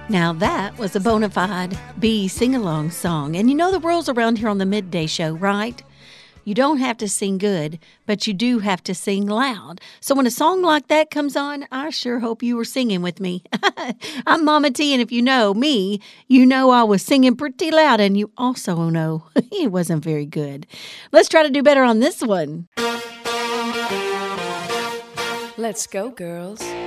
Now that was a bona fide bee sing-along song. And you know the rules around here on the Midday Show, right? You don't have to sing good, but you do have to sing loud. So when a song like that comes on, I sure hope you were singing with me. I'm Mama T, and if you know me, you know I was singing pretty loud, and you also know it wasn't very good. Let's try to do better on this one. Let's go, girls.